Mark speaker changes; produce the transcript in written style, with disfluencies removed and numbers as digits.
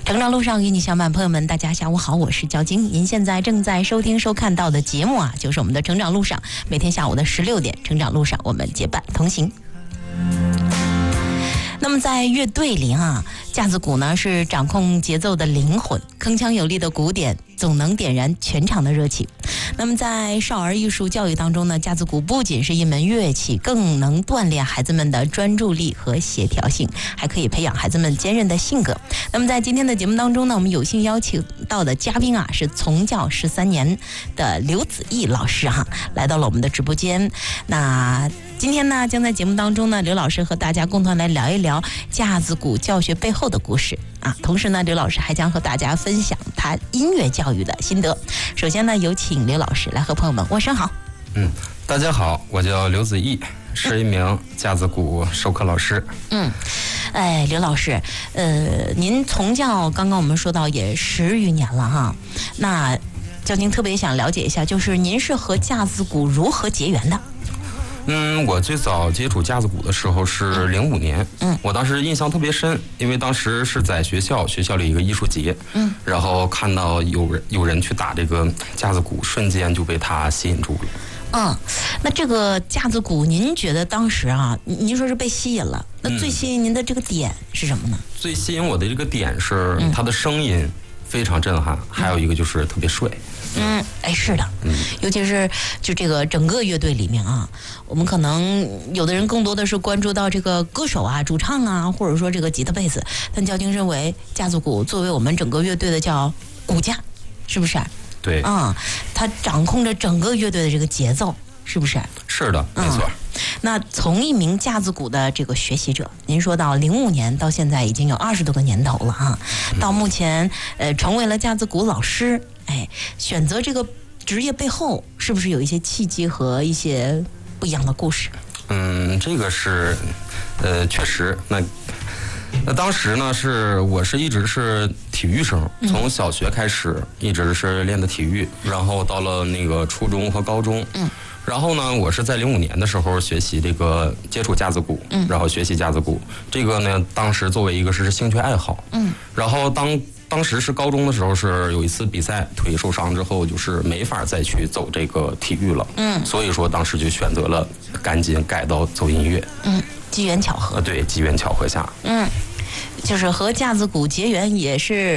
Speaker 1: 成长路上与你相伴，朋友们，大家下午好，我是焦晶。您现在正在收听收看到的节目啊，就是我们的成长路上，每天下午的16点，成长路上我们结伴同行。那么在乐队里啊，架子鼓呢是掌控节奏的灵魂，铿锵有力的鼓点总能点燃全场的热情。那么在少儿艺术教育当中呢，架子鼓不仅是一门乐器，更能锻炼孩子们的专注力和协调性，还可以培养孩子们坚韧的性格。那么在今天的节目当中呢，我们有幸邀请到的嘉宾啊，是从教13年的刘子毅老师哈，来到了我们的直播间。那今天呢，将在节目当中呢，刘老师和大家共同来聊一聊架子鼓教学背后的故事啊。同时呢，刘老师还将和大家分享他音乐教育的心得。首先呢，有请刘老师来和朋友们问声好。
Speaker 2: 大家好，我叫刘子毅，是一名架子鼓授课老师。
Speaker 1: 刘老师，您从教刚刚我们说到也10余年了哈，那焦晶特别想了解一下，就是您是和架子鼓如何结缘的？
Speaker 2: 我最早接触架子鼓的时候是05年，我当时印象特别深，因为当时是在学校里一个艺术节，然后看到有人去打这个架子鼓，瞬间就被他吸引住了。
Speaker 1: 那这个架子鼓，您觉得当时啊，您说是被吸引了，那最吸引您的这个点是什么呢？
Speaker 2: 最吸引我的这个点是它的声音非常震撼，还有一个就是特别帅。
Speaker 1: 是的，尤其是就这个整个乐队里面啊，我们可能有的人更多的是关注到这个歌手啊、主唱啊，或者说这个吉他贝斯，但焦晶认为架子鼓作为我们整个乐队的叫骨架，是不是？
Speaker 2: 对，
Speaker 1: 它掌控着整个乐队的这个节奏，是不是？
Speaker 2: 是的，没错。
Speaker 1: 那从一名架子鼓的这个学习者，您说到05年到现在已经有20多个年头了啊，到目前成为了架子鼓老师，选择这个职业背后是不是有一些契机和一些不一样的故事？
Speaker 2: 这个是确实那当时呢，我一直是体育生，从小学开始一直是练的体育，然后到了那个初中和高中，然后呢，我是在05年的时候学习这个接触架子鼓，然后学习架子鼓，这个呢，当时作为一个是兴趣爱好，然后当时是高中的时候，是有一次比赛腿受伤之后，就是没法再去走这个体育了，所以说当时就选择了赶紧改到走音乐，
Speaker 1: 机缘巧合，
Speaker 2: 对，机缘巧合下，
Speaker 1: 就是和架子鼓结缘也是